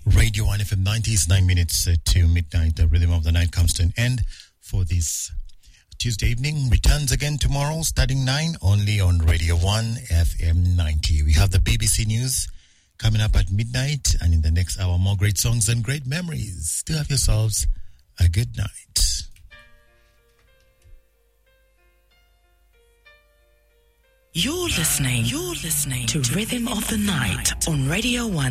Radio 1 FM 90s, 9 minutes to midnight. The rhythm of the night comes to an end for this Tuesday evening. Returns again tomorrow, starting 9, only on Radio 1 FM 90. We have the BBC News coming up at midnight, and in the next hour, more great songs and great memories. Still have yourselves a good night. You're listening to Rhythm of the Night on Radio 1